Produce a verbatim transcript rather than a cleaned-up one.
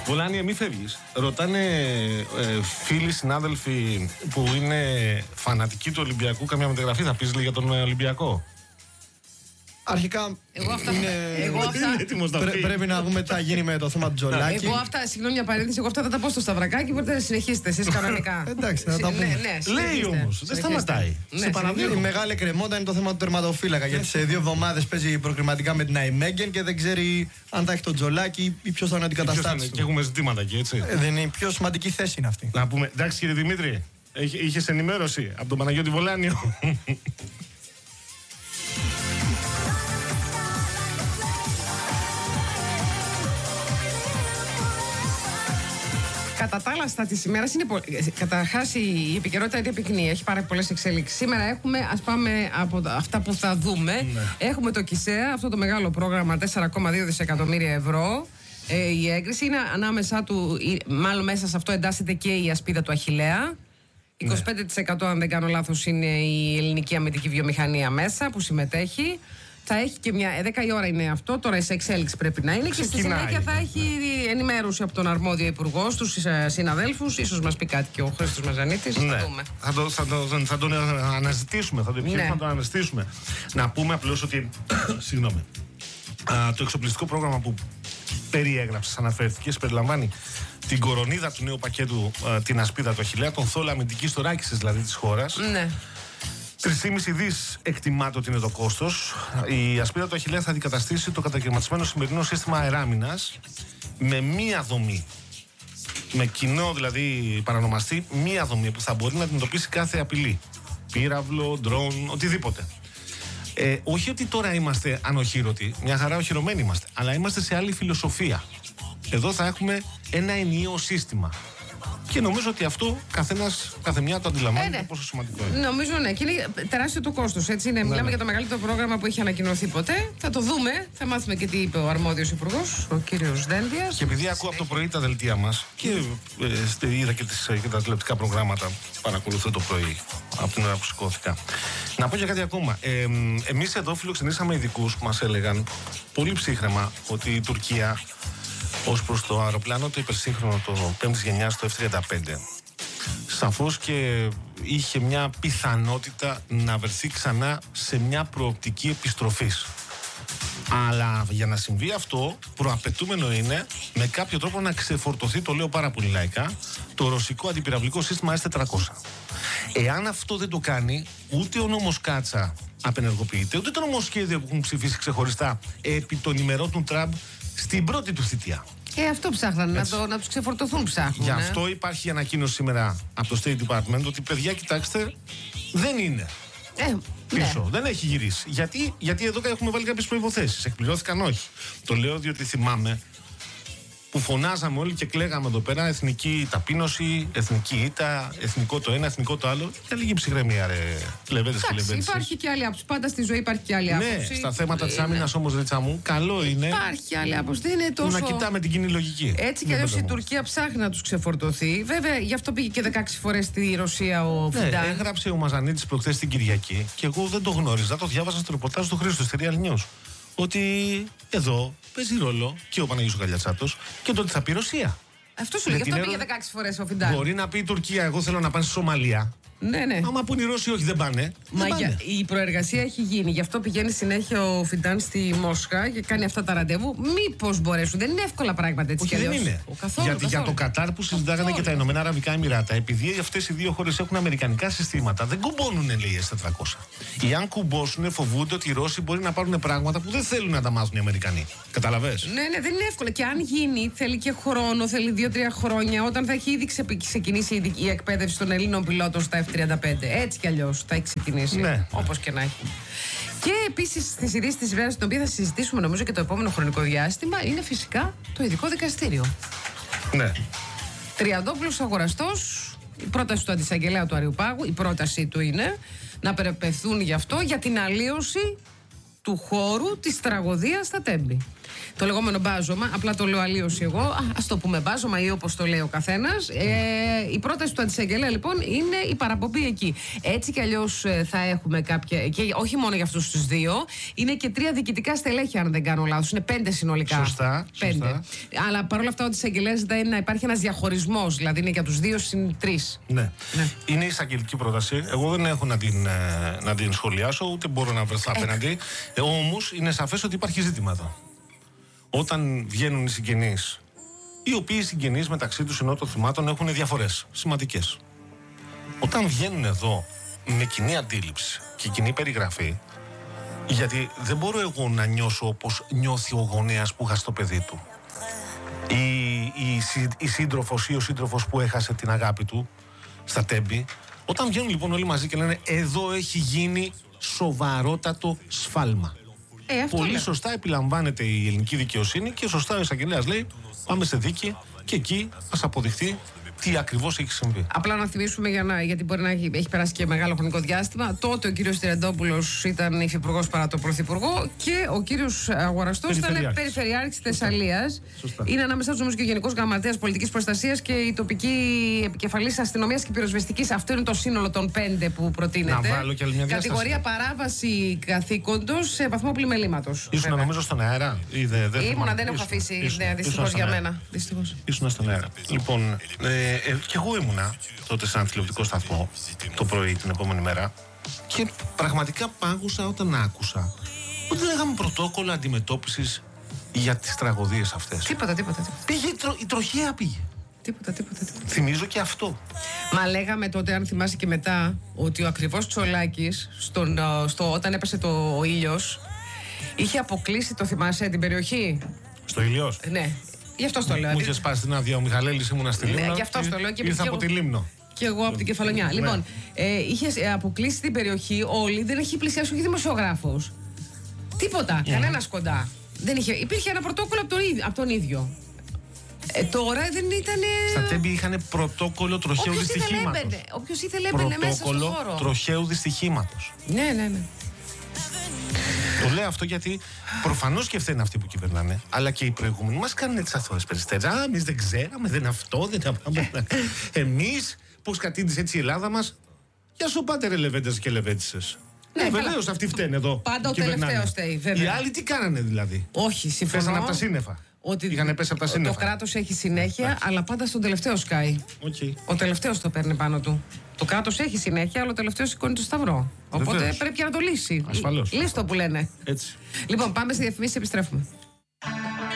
Βολάνια, μη φεύγεις. Ρωτάνε ε, φίλοι, συνάδελφοι που είναι φανατικοί του Ολυμπιακού, καμιά μεταγραφή θα πεις για τον Ολυμπιακό? Αρχικά εγώ αυτά, είναι... εγώ αυτά... Πρέ, πρέπει να δούμε τι θα γίνει με το θέμα του Τζολάκη. Εγώ αυτά, συγγνώμη μια παρένθεση, εγώ αυτά θα τα πω στο Σταυρακάκι, μπορείτε να συνεχίσετε εσείς κανονικά. Εντάξει, θα τα πούμε. Ναι, ναι, λέει όμως, δεν σταματάει. Ναι, σε παραδείγμα, η μεγάλη κρεμόντα είναι το θέμα του τερματοφύλακα. Γιατί σε δύο εβδομάδες παίζει προκριματικά με την Αϊμέγγεν και δεν ξέρει αν θα έχει τον Τζολάκη ή ποιος θα είναι ο αντικαταστάτης του. Και έχουμε ζητήματα εκεί, έτσι. Ε, δεν είναι η πιο σημαντική θέση είναι αυτή. Να πούμε, εντάξει κύριε Δημήτρη, είχες ενημέρωση από τον Παναγιώτη Βολάνιο? Κατά τα άλλα, στα τη ημέρα είναι πολύ. Καταρχάς, η επικαιρότητα είναι πυκνή. Έχει πάρα πολλές εξέλιξεις. Σήμερα έχουμε, ας πάμε από αυτά που θα δούμε. Ναι. Έχουμε το ΚΙΣΕΑ, αυτό το μεγάλο πρόγραμμα τέσσερα κόμμα δύο δισεκατομμύρια ευρώ. Ε, η έγκριση είναι ανάμεσά του, μάλλον μέσα σε αυτό εντάσσεται και η ασπίδα του Αχιλλέα. είκοσι πέντε τοις εκατό, αν δεν κάνω λάθος, είναι η ελληνική αμυντική βιομηχανία μέσα που συμμετέχει. Θα έχει και μια. δέκα η ώρα είναι αυτό, τώρα σε εξέλιξη πρέπει να είναι. Ξεκινάει. Και στη συνέχεια θα έχει ενημέρωση από τον αρμόδιο υπουργό, στους συναδέλφους. Ίσως μας πει κάτι και ο Χρήστος Μαζανίτης. Ναι. Θα δούμε. Θα, το, θα, το, θα τον αναζητήσουμε, θα το επιχειρήσουμε, ναι. Θα τον αναζητήσουμε. Να πούμε απλώς ότι. Συγγνώμη. Α, το εξοπλιστικό πρόγραμμα που περιέγραψες, αναφέρθηκες, περιλαμβάνει την κορονίδα του νέου πακέτου, α, την ασπίδα του Αχιλλέα, τον θόλο αμυντικής θωράκισης δηλαδή της χώρας. Ναι. τρεις κόμμα πέντε δις εκτιμάται ότι είναι το κόστος. Η ασπίδα του Αχιλλέα θα αντικαταστήσει το κατακαιρματισμένο σημερινό σύστημα αεράμινας με μία δομή. Με κοινό δηλαδή παρανομαστή, μία δομή που θα μπορεί να αντιμετωπίσει κάθε απειλή. Πύραυλο, ντρόουν, οτιδήποτε. Ε, όχι ότι τώρα είμαστε ανοχήρωτοι, μια χαρά οχυρωμένοι είμαστε, αλλά είμαστε σε άλλη φιλοσοφία. Εδώ θα έχουμε ένα ενιαίο σύστημα. Και νομίζω ότι αυτό καθένας, κάθε μια το αντιλαμβάνεται ε, ναι. πόσο σημαντικό είναι. Νομίζω ναι, και είναι τεράστιο το κόστος. Έτσι είναι. Ναι, μιλάμε ναι. για το μεγαλύτερο πρόγραμμα που έχει ανακοινωθεί ποτέ. Θα το δούμε, θα μάθουμε και τι είπε ο αρμόδιος υπουργός, ο κύριος Δένδιας. Και επειδή ακούω από το πρωί τα δελτία μας και ε, είδα και, τις, και τα τηλεοπτικά προγράμματα που παρακολουθώ το πρωί από την ώρα που σηκώθηκα. Να πω και κάτι ακόμα. Ε, εμείς εδώ φιλοξενήσαμε ειδικούς που μας έλεγαν πολύ ψύχραιμα ότι η Τουρκία, ως προς το αεροπλάνο το υπερσύγχρονο το πέμπτης γενιάς, το εφ τριάντα πέντε, σαφώς και είχε μια πιθανότητα να βρεθεί ξανά σε μια προοπτική επιστροφής. Αλλά για να συμβεί αυτό, προαπαιτούμενο είναι με κάποιο τρόπο να ξεφορτωθεί, το λέω πάρα πολύ λαϊκά, το ρωσικό αντιπυραυλικό σύστημα ες τετρακόσια. Εάν αυτό δεν το κάνει, ούτε ο νόμος Κάτσα απενεργοποιείται, ούτε το νομοσχέδιο που έχουν ψηφίσει ξεχωριστά επί των ημερών του Τραμπ στην πρώτη του θητεία. Ε, αυτό ψάχνανε, να, το, να τους ξεφορτωθούν ψάχνουν. Γι' ε. αυτό υπάρχει ανακοίνωση σήμερα από το State Department ότι παιδιά, κοιτάξτε, δεν είναι ε, πίσω, ναι. δεν έχει γυρίσει. Γιατί, γιατί εδώ έχουμε βάλει κάποιες προϋποθέσεις. Εκπληρώθηκαν όχι. Το λέω διότι θυμάμαι που φωνάζαμε όλοι και κλαίγαμε εδώ πέρα εθνική ταπείνωση, εθνική ήττα, εθνικό το ένα, εθνικό το άλλο. Για λίγη ψυχραιμία, ρε λεβέντες και λεβέντες. Υπάρχει και άλλη άποψη. Πάντα στη ζωή υπάρχει και άλλη άποψη. Ναι, στα θέματα της άμυνας όμως, Ρίτσα μου, καλό είναι. Υπάρχει άλλη άποψη. Δεν είναι τόσο. Να κοιτάμε την κοινή λογική. Έτσι κι αλλιώς η Τουρκία ψάχνει να τους ξεφορτωθεί. Βέβαια, γι' αυτό πήγε και δεκαέξι φορές στη Ρωσία ο ναι, Φιντάν. Έγραψε ο Μαζανίτης προχθές την Κυριακή και εγώ δεν το γνώριζα. Το διάβασα στο ρεπορτάζ του Χρήστου, στη Real News. Ότι εδώ παίζει ρόλο και ο Παναγιώτης Καλιατσάτος και το ότι θα πει η Ρωσία. Αυτό σου λέει, γι' αυτό πήγε δεκαέξι φορές ο Φιντάν. Μπορεί να πει η Τουρκία, εγώ θέλω να πάνε στη Σομαλία. Ναι, ναι. Άμα πουν οι Ρώσοι, όχι, δεν πάνε. Μα δεν πάνε. Για, η προεργασία έχει γίνει. Γι' αυτό πηγαίνει συνέχεια ο Φιντάν στη Μόσχα και κάνει αυτά τα ραντεβού. Μήπως μπορέσουν. Δεν είναι εύκολα πράγματα έτσι κι αλλιώς. Όχι, δεν είναι. Ο, καθόλου, Γιατί καθόλου. για το Κατάρ που συζητάγανε και τα Ηνωμένα Αραβικά Εμιράτα, επειδή αυτές οι δύο χώρες έχουν αμερικανικά συστήματα, δεν κουμπώνουν, λέει, ες τετρακόσια. Ή αν κουμπώσουν, φοβούνται ότι οι Ρώσοι μπορεί να πάρουν πράγματα που δεν θέλουν να τα μάθουν οι Αμερικανοί. Καταλαβες. Ναι, ναι, δεν είναι εύκολο. Και αν γίνει, θέλει και χρόνο, θέλει δύο-τρία χρόνια, όταν θα έχει ήδη ξεκινήσει η εκπαίδευση των Ελλήνων πιλότων στα εφ τριάντα πέντε. Έτσι κι αλλιώς θα έχει ξεκινήσει. Ναι. Όπως και να έχει. Και επίσης στις ειδήσεις της ημέρας, την οποία θα συζητήσουμε νομίζω και το επόμενο χρονικό διάστημα, είναι φυσικά το ειδικό δικαστήριο. Ναι. Τριαντόπουλος αγοραστός, η πρόταση του αντισαγγελέα του Αριουπάγου, η πρότασή του είναι να περεπεθούν γι' αυτό για την αλλίωση του χώρου της τραγωδίας στα Τέμπη. Το λεγόμενο μπάζωμα, απλά το λέω αλλίωση εγώ. Ας το πούμε μπάζωμα ή όπως το λέει ο καθένας. Ε, η πρόταση του αντισαγγελέα λοιπόν είναι η παραπομπή εκεί. Έτσι κι αλλιώς θα έχουμε κάποια. Και όχι μόνο για αυτούς τους δύο, είναι και τρία διοικητικά στελέχη, αν δεν κάνω λάθος. Είναι πέντε συνολικά. Σωστά. Πέντε. Σωστά. Αλλά παρόλα αυτά, ο αντισαγγελέας ζητάει να υπάρχει ένας διαχωρισμός. Δηλαδή είναι για τους δύο συν τρεις. Ναι. Ναι. Είναι εισαγγελική πρόταση. Εγώ δεν έχω να την, να την σχολιάσω, ούτε μπορώ να βρεθώ απέναντι. Ε, όμως είναι σαφές ότι υπάρχει ζήτημα εδώ. Όταν βγαίνουν οι συγγενείς, οι οποίοι συγγενείς μεταξύ τους ενώ των θυμάτων έχουν διαφορές σημαντικές. Όταν βγαίνουν εδώ με κοινή αντίληψη και κοινή περιγραφή, γιατί δεν μπορώ εγώ να νιώσω όπως νιώθει ο γονέας που έχασε το παιδί του, η, η, η σύντροφος ή ο σύντροφος που έχασε την αγάπη του στα Τέμπη. Όταν βγαίνουν λοιπόν όλοι μαζί και λένε εδώ έχει γίνει σοβαρότατο σφάλμα. Ε, αυτό Πολύ λέω. σωστά επιλαμβάνεται η ελληνική δικαιοσύνη και σωστά ο εισαγγελέας λέει πάμε σε δίκη και εκεί ας αποδειχθεί τι ακριβώς έχει συμβεί. Απλά να θυμίσουμε, για να, γιατί μπορεί να έχει, έχει περάσει και μεγάλο χρονικό διάστημα, τότε ο κύριος Τριαντόπουλος ήταν υφυπουργός παρά το πρωθυπουργό και ο κύριος Αγοραστός ήταν περιφερειάρχης της Θεσσαλίας. Είναι ανάμεσά τους όμως και ο Γενικός Γραμματέας Πολιτικής Προστασίας και η τοπική επικεφαλής αστυνομίας και πυροσβεστικής. Αυτό είναι το σύνολο των πέντε που προτείνεται. Να βάλω και άλλη μια διάσταση. Κατηγορία παράβαση καθήκοντος σε βαθμό πλημελήματος. Ήσουν νομίζω στον αέρα ή δε, δεν Ήμουνα, δεν έχω αφήσει. Ναι, δυστυχώς για μένα. Δυστυχώς. Ήσουν στον αέρα. Λοιπόν, ε, ε, και εγώ ήμουνα τότε σε ένα τηλεοπτικό σταθμό το πρωί την επόμενη μέρα και πραγματικά πάγουσα όταν άκουσα ότι δεν είχαμε πρωτόκολλο αντιμετώπισης για τις τραγωδίες αυτές. Τίποτα, τίποτα. τίποτα. Πήγε η, τρο, η τροχέα πήγε. Τίποτα, τίποτα, τίποτα. Θυμίζω και αυτό. Μα λέγαμε τότε, αν θυμάσαι και μετά, ότι ο ακριβώς Τσολάκης, στον, στο, όταν έπεσε το, ο ήλιος, είχε αποκλείσει, το θυμάσαι, την περιοχή. Στο Ηλιός. Ναι, γι' αυτό το λέω. Μου είχε σπάσει την άδεια ο Μιχαλέλης, ήμουνα στη Λίμνο. Ναι, γι' αυτό το λέω. Και ήρθα από τη Λίμνο. Και εγώ από την Κεφαλονιά. Ναι. Λοιπόν, ε, είχε αποκλείσει την περιοχή όλη, δεν έχει πλησιάσει όχι δημοσιογράφος. Τίποτα, mm. κανένας κοντά. Δεν είχε, υπήρχε ένα πρωτόκολλο από τον, από τον ίδιο. Ε, τώρα δεν ήταν. Στα Τέμπη είχαν πρωτόκολλο τροχαίου δυστυχήματος. Όποιος ήθελε έμπαινε μέσα στον χώρο. Πρωτόκολλο τροχαίου δυστυχήματος. Ναι, ναι, ναι. Το λέω αυτό γιατί προφανώς και φταίνουν αυτοί που κυβερνάνε, αλλά και οι προηγούμενοι μας κάνουν τις αθώες περιστέρες. Α, εμείς δεν ξέραμε, δεν αυτό, δεν τα πάμε. Εμείς, πώς κατήντησε έτσι η Ελλάδα μας, για σου πάτε ρε λεβέντες και λεβέντισες. Ναι, βεβαίως αυτοί φταίνουν εδώ. Πάντα ο τελευταίος φταίει, βέβαια. Οι άλλοι τι κάνανε δηλαδή. Όχι, συμφωνώ. Πέσανε από τα σύννεφα. Ότι είχαν πέσει από τα σύννεφα. Το κράτος έχει συνέχεια, αλλά πάντα στον τελευταίο σκάει. Okay. Ο τελευταίος το παίρνει πάνω του. Το κράτος έχει συνέχεια, αλλά ο τελευταίος σηκώνει το σταυρό. Οπότε Βεβαίως. πρέπει και να το λύσει. Ασφαλώς. Λύστο που λένε. Έτσι. Λοιπόν, πάμε στη διαφημίση, επιστρέφουμε.